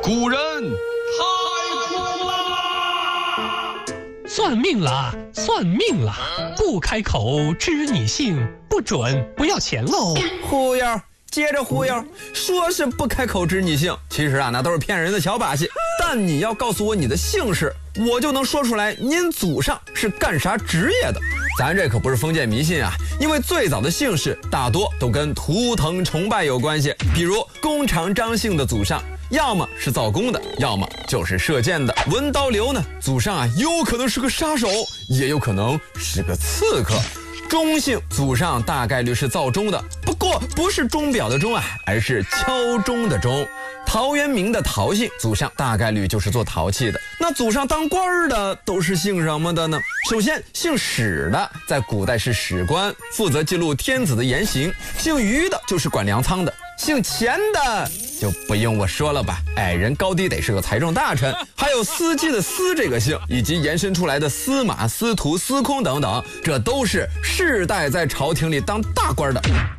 古人太苦啦！ 算命啦，算命啦！不开口知你姓，不准不要钱喽！ 忽悠，接着忽悠，说是不开口知你姓，其实啊，那都是骗人的小把戏。但你要告诉我你的姓氏，我就能说出来您祖上是干啥职业的。咱这可不是封建迷信啊，因为最早的姓氏大多都跟图腾崇拜有关系。比如弓长张姓的祖上，要么是造弓的，要么就是射箭的。文刀刘呢，祖上啊有可能是个杀手，也有可能是个刺客。钟姓祖上大概率是造钟的，不过不是钟表的钟啊，而是敲钟的钟。陶渊明的陶姓祖上大概率就是做陶器的。那祖上当官的都是姓什么的呢？首先姓史的在古代是史官，负责记录天子的言行。姓于的就是管粮仓的。姓钱的就不用我说了吧，人高低得是个财政大臣。还有司机的司这个姓，以及延伸出来的司马、司徒、司空等等，这都是世代在朝廷里当大官的。